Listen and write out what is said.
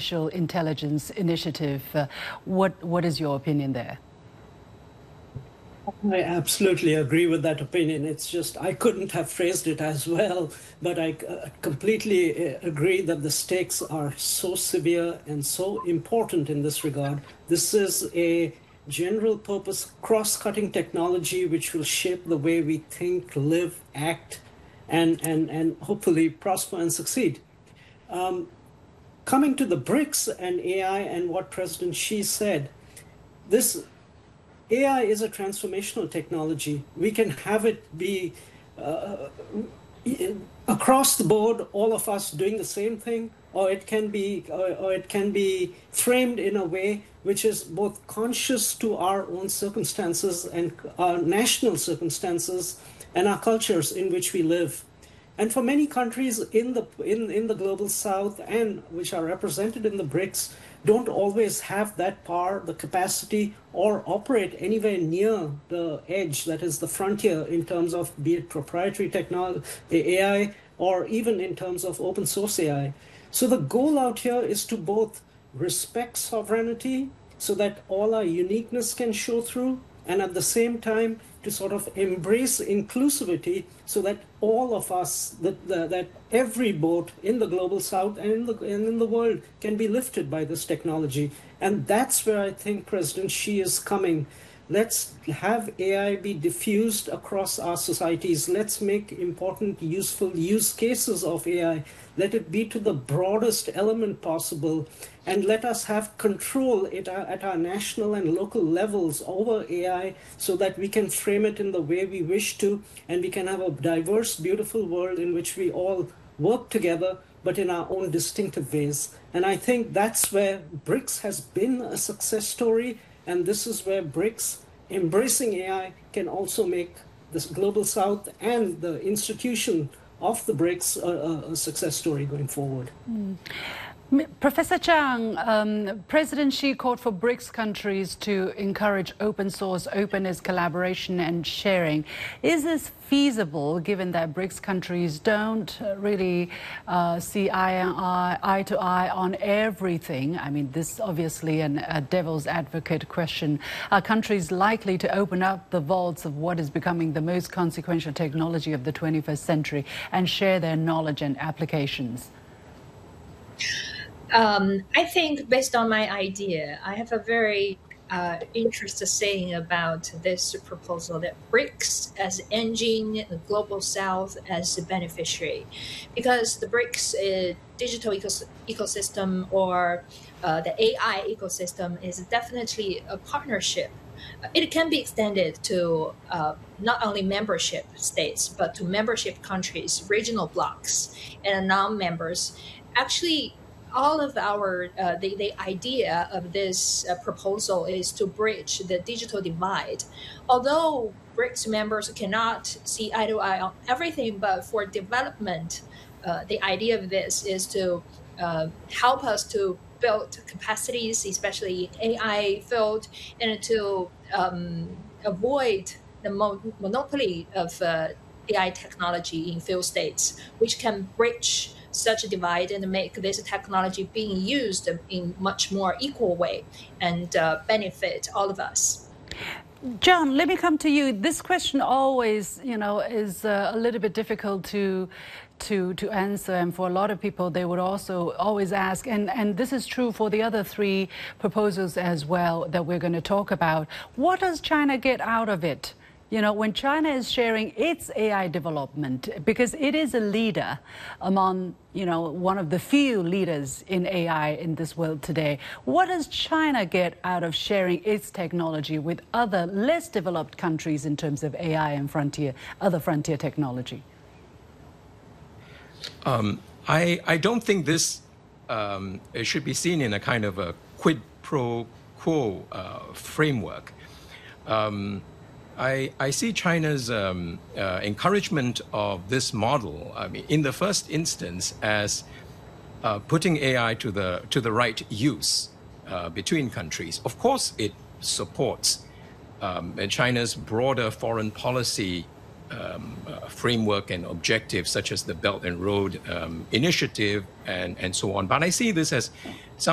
Artificial Intelligence Initiative. What is your opinion there? I absolutely agree with that opinion. It's just I couldn't have phrased it as well, but I completely agree that the stakes are so severe and so important in this regard. This is a general purpose, cross-cutting technology which will shape the way we think, live, act, and hopefully prosper and succeed. Coming to the BRICS and AI and what President Xi said, this AI is a transformational technology. We can have it be across the board, all of us doing the same thing, or it can be framed in a way which is both conscious to our own circumstances and our national circumstances and our cultures in which we live. And for many countries in the global south and which are represented in the BRICS, don't always have that power, the capacity, or operate anywhere near the edge, that is the frontier, in terms of be it proprietary technology, AI, or even in terms of open source AI. So the goal out here is to both respect sovereignty so that all our uniqueness can show through, and at the same time to sort of embrace inclusivity so that all of us, that every boat in the global south and in the world can be lifted by this technology. And that's where I think President Xi is coming. Let's have AI be diffused across our societies. Let's make important, useful use cases of AI. Let it be to the broadest element possible. And let us have control at our national and local levels over AI so that we can frame it in the way we wish to. And we can have a diverse, beautiful world in which we all work together, but in our own distinctive ways. And I think that's where BRICS has been a success story. And this is where BRICS, embracing AI, can also make this global south and the institution of the BRICS a success story going forward. Professor Chang, President Xi called for BRICS countries to encourage open source, openness, collaboration and sharing. Is this feasible given that BRICS countries don't really see eye to eye on everything? I mean, this is obviously a devil's advocate question. Are countries likely to open up the vaults of what is becoming the most consequential technology of the 21st century and share their knowledge and applications? I think based on my idea, I have a very interesting saying about this proposal that BRICS as engine, the global south as the beneficiary, because the BRICS digital ecosystem or the AI ecosystem is definitely a partnership. It can be extended to not only membership states, but to membership countries, regional blocs, and non-members. Actually, all of our, the idea of this proposal is to bridge the digital divide. Although BRICS members cannot see eye to eye on everything, but for development, the idea of this is to help us to build capacities, especially AI field, and to avoid the monopoly of AI technology in few states, which can bridge such a divide and make this technology being used in much more equal way and benefit all of us. John, let me come to you. This question always, is a little bit difficult to answer, and for a lot of people, they would also always ask, and this is true for the other three proposals as well that we're going to talk about. What does China get out of it? When China is sharing its AI development, because it is a leader among, one of the few leaders in AI in this world today, what does China get out of sharing its technology with other less developed countries in terms of AI and other frontier technology? I don't think this it should be seen in a kind of a quid pro quo framework. I see China's encouragement of this model, in the first instance, as putting AI to the right use between countries. Of course, it supports China's broader foreign policy framework and objectives, such as the Belt and Road Initiative and so on. But I see this as